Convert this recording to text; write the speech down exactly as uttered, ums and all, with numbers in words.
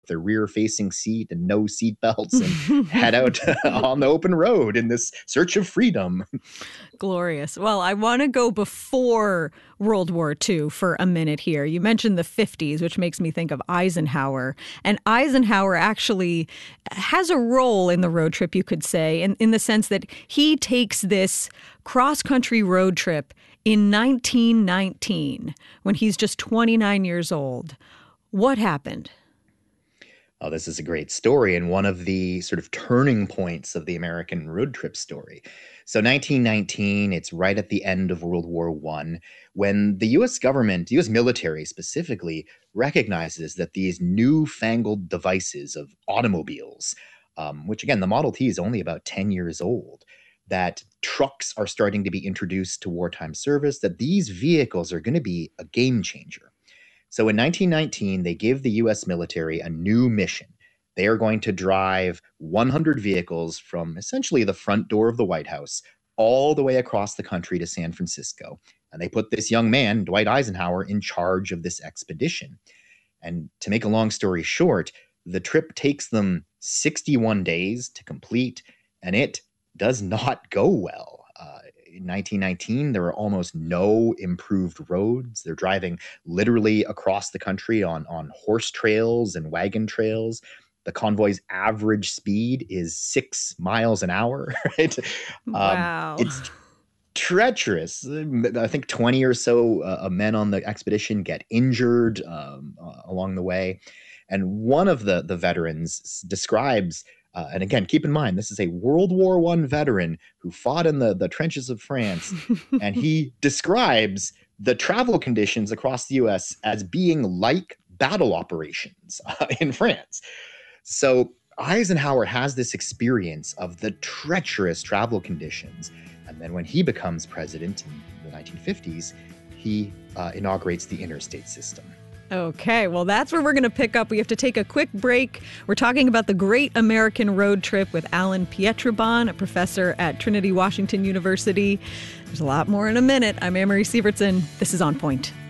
their rear-facing seat and no seat belts and head out on the open road in this search of freedom. Glorious. Well, I want to go before World War Two for a minute here. You mentioned the fifties, which makes me think of Eisenhower. And Eisenhower actually has a role in the road trip, you could say, in, in the sense that he takes this cross-country road trip in nineteen nineteen, when he's just twenty-nine years old. What happened? Oh, this is a great story and one of the sort of turning points of the American road trip story. So nineteen nineteen, it's right at the end of World War One, when the U S government, U S military specifically, recognizes that these newfangled devices of automobiles, um, which again, the Model T is only about ten years old, that trucks are starting to be introduced to wartime service, that these vehicles are going to be a game changer. So in nineteen nineteen, they give the U S military a new mission. They are going to drive one hundred vehicles from essentially the front door of the White House all the way across the country to San Francisco. And they put this young man, Dwight Eisenhower, in charge of this expedition. And to make a long story short, the trip takes them sixty-one days to complete, and it does not go well. Uh, in nineteen nineteen, there are almost no improved roads. They're driving literally across the country on, on horse trails and wagon trails. The convoy's average speed is six miles an hour, right? Wow. Um, it's treacherous. I think twenty or so uh, men on the expedition get injured um, uh, along the way. And one of the, the veterans describes Uh, and again, keep in mind, this is a World War One veteran who fought in the, the trenches of France, and he describes the travel conditions across the U S as being like battle operations uh, in France. So Eisenhower has this experience of the treacherous travel conditions. And then when he becomes president in the nineteen fifties, he uh, inaugurates the interstate system. Okay, well, that's where we're going to pick up. We have to take a quick break. We're talking about the Great American Road Trip with Alan Pietroban, a professor at Trinity Washington University. There's a lot more in a minute. I'm Anne-Marie Sievertson. This is On Point.